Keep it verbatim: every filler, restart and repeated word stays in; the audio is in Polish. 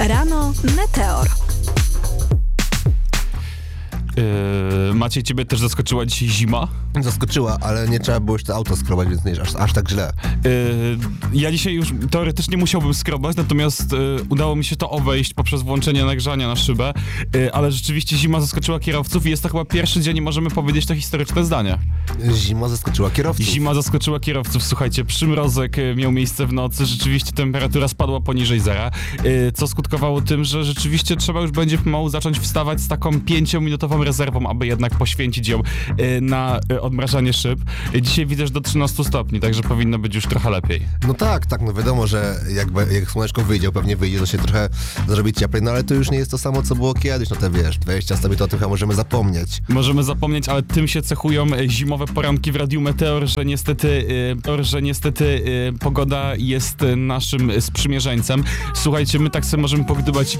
Rano Meteor. Yy, Maciej, ciebie też zaskoczyła dzisiaj zima? Zaskoczyła, ale nie trzeba było jeszcze to auto skrobać, więc nie jest aż, aż tak źle. Yy, ja dzisiaj już teoretycznie musiałbym skrobać, natomiast yy, udało mi się to obejść poprzez włączenie nagrzania na szybę, yy, ale rzeczywiście zima zaskoczyła kierowców i jest to chyba pierwszy dzień, możemy powiedzieć to historyczne zdanie. Zima zaskoczyła kierowców. Zima zaskoczyła kierowców, słuchajcie, przymrozek yy, miał miejsce w nocy, rzeczywiście temperatura spadła poniżej zera, yy, co skutkowało tym, że rzeczywiście trzeba już będzie pomału zacząć wstawać z taką pięciominutową rezerwą, aby jednak poświęcić ją yy, na yy, odmrażanie szyb. Yy, dzisiaj widzę, że do trzynastu stopni, także powinno być już trochę lepiej. No tak, tak, no wiadomo, że jak, jak słoneczko wyjdzie, pewnie wyjdzie, to się trochę zrobi cieplej, no ale to już nie jest to samo, co było kiedyś, no te wiesz, dwadzieścia stopni to o tym chyba możemy zapomnieć. Możemy zapomnieć, ale tym się cechują e, zimowe poranki w Radiu Meteor, że niestety, e, że niestety e, pogoda jest e, naszym sprzymierzeńcem. Słuchajcie, my tak sobie możemy pogdybać